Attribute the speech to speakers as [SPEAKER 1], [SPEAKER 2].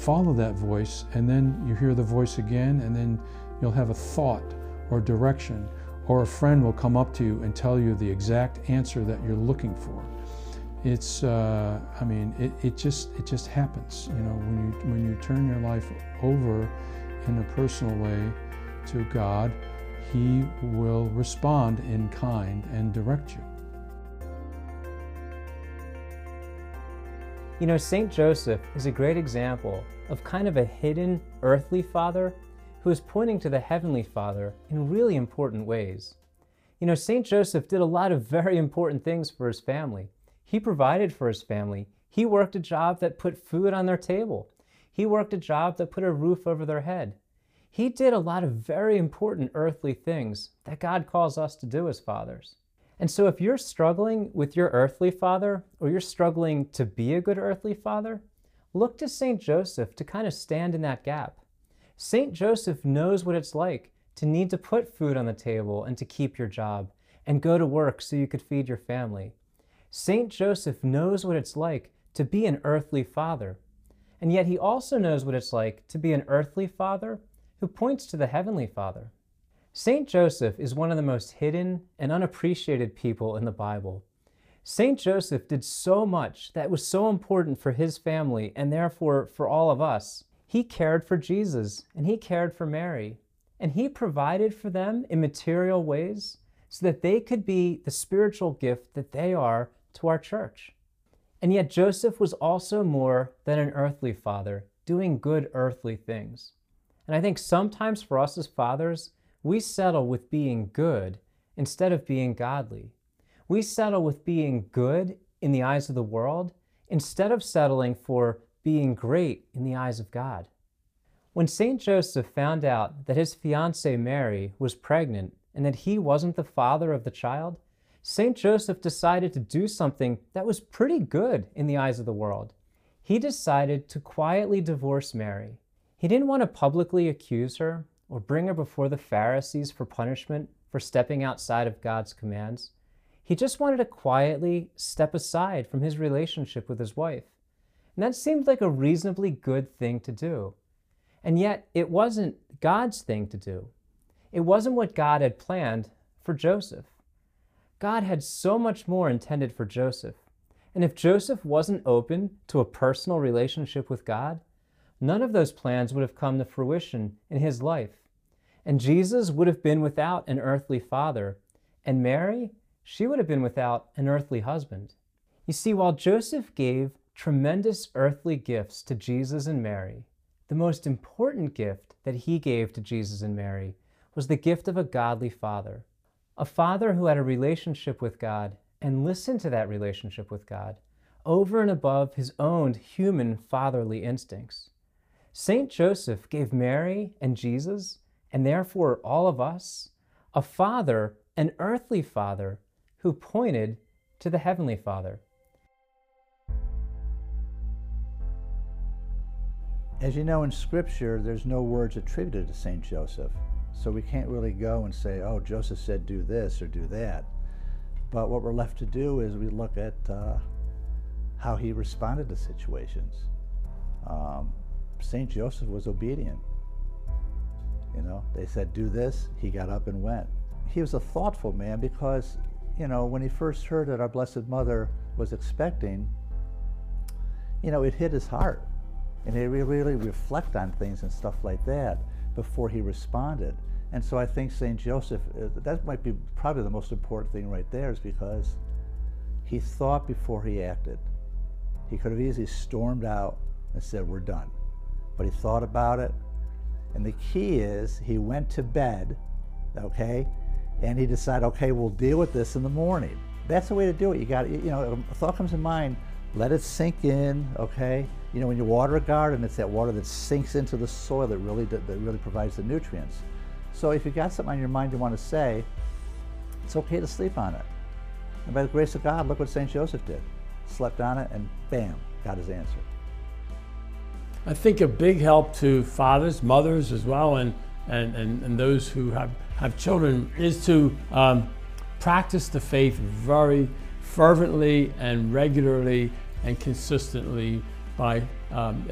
[SPEAKER 1] follow that voice, and then you hear the voice again, and then you'll have a thought or direction, or a friend will come up to you and tell you the exact answer that you're looking for. It's, I mean, it just happens. You know, when you turn your life over in a personal way to God, He will respond in kind and direct you.
[SPEAKER 2] You know, St. Joseph is a great example of kind of a hidden earthly father who is pointing to the Heavenly Father in really important ways. You know, St. Joseph did a lot of very important things for his family. He provided for his family. He worked a job that put food on their table. He worked a job that put a roof over their head. He did a lot of very important earthly things that God calls us to do as fathers. And so if you're struggling with your earthly father, or you're struggling to be a good earthly father, look to St. Joseph to kind of stand in that gap. St. Joseph knows what it's like to need to put food on the table and to keep your job and go to work so you could feed your family. St. Joseph knows what it's like to be an earthly father, and yet he also knows what it's like to be an earthly father who points to the Heavenly Father. St. Joseph is one of the most hidden and unappreciated people in the Bible. St. Joseph did so much that was so important for his family and therefore for all of us. He cared for Jesus, and he cared for Mary, and he provided for them in material ways so that they could be the spiritual gift that they are to our church. And yet Joseph was also more than an earthly father, doing good earthly things. And I think sometimes for us as fathers, we settle with being good instead of being godly. We settle with being good in the eyes of the world instead of settling for being great in the eyes of God. When St. Joseph found out that his fiancée Mary was pregnant and that he wasn't the father of the child, St. Joseph decided to do something that was pretty good in the eyes of the world. He decided to quietly divorce Mary. He didn't want to publicly accuse her or bring her before the Pharisees for punishment for stepping outside of God's commands. He just wanted to quietly step aside from his relationship with his wife. And that seemed like a reasonably good thing to do. And yet, it wasn't God's thing to do. It wasn't what God had planned for Joseph. God had so much more intended for Joseph. And if Joseph wasn't open to a personal relationship with God, none of those plans would have come to fruition in his life. And Jesus would have been without an earthly father, and Mary, she would have been without an earthly husband. You see, while Joseph gave tremendous earthly gifts to Jesus and Mary, the most important gift that he gave to Jesus and Mary was the gift of a godly father. A father who had a relationship with God and listened to that relationship with God over and above his own human fatherly instincts. St. Joseph gave Mary and Jesus, and therefore all of us, a father, an earthly father, who pointed to the Heavenly Father.
[SPEAKER 3] As you know, in Scripture, there's no words attributed to St. Joseph. So we can't really go and say, oh, Joseph said do this or do that. But what we're left to do is we look at how he responded to situations. St. Joseph was obedient. You know, they said do this, he got up and went. He was a thoughtful man because, you know, when he first heard that our Blessed Mother was expecting, you know, it hit his heart. And he really reflect on things and stuff like that before he responded. And so I think St. Joseph, that might be probably the most important thing right there, is because he thought before he acted. He could have easily stormed out and said, we're done. But he thought about it. And the key is he went to bed, okay? And he decided, okay, we'll deal with this in the morning. That's the way to do it. You got, you know, a thought comes to mind, let it sink in, okay? You know, when you water a garden, it's that water that sinks into the soil that really provides the nutrients. So if you got something on your mind you want to say, it's okay to sleep on it. And by the grace of God, look what St. Joseph did. Slept on it and bam, got his answer.
[SPEAKER 4] I think a big help to fathers, mothers as well, and those who have children is to practice the faith very fervently and regularly and consistently by